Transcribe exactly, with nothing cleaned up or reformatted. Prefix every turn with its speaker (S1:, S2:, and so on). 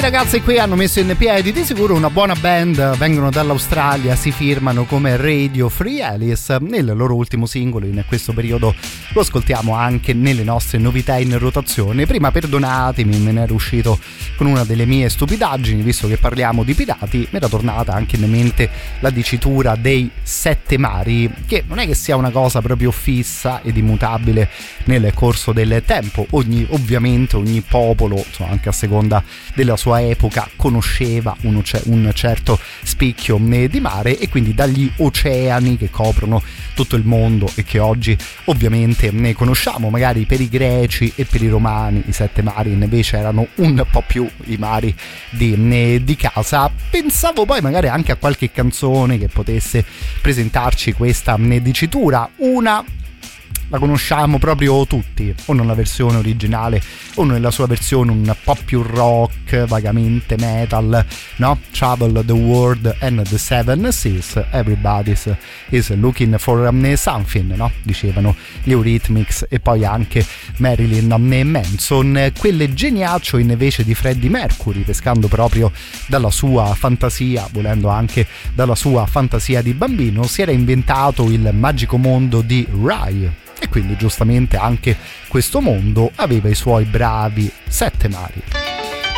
S1: ragazzi qui hanno messo in piedi di sicuro una buona band, vengono dall'Australia, si firmano come Radio Free Alice. Il loro ultimo singolo in questo periodo lo ascoltiamo anche nelle nostre novità in rotazione. Prima perdonatemi, me ne ero uscito con una delle mie stupidaggini, visto che parliamo di pirati, mi era tornata anche in mente la dicitura dei sette mari, che non è che sia una cosa proprio fissa ed immutabile nel corso del tempo. Ogni, ovviamente ogni popolo, insomma, anche a seconda della sua epoca, conosceva un, un certo spicchio di mare, e quindi dagli oceani che coprono tutto il mondo e che oggi ovviamente ne conosciamo, magari per i greci e per i romani i sette mari invece erano un po' più i mari di, di casa. Pensavo poi magari anche a qualche canzone che potesse presentarci questa dicitura. Una la conosciamo proprio tutti, o nella versione originale o nella sua versione un po' più rock, vagamente metal, no? Travel the world and the seven seas, everybody is looking for something, no? Dicevano gli Eurythmics e poi anche Marilyn Manson. Quelle geniaccio invece di Freddie Mercury, pescando proprio dalla sua fantasia, volendo anche dalla sua fantasia di bambino, si era inventato il magico mondo di Rai. E quindi giustamente anche questo mondo aveva i suoi bravi sette mari.